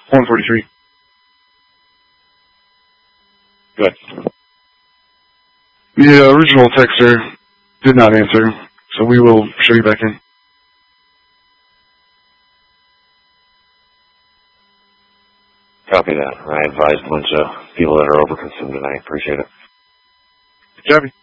143. Good. The original texter did not answer, so we will show you back in. Copy that. I advised a bunch of people that are overconsumed tonight. Appreciate it. Good job.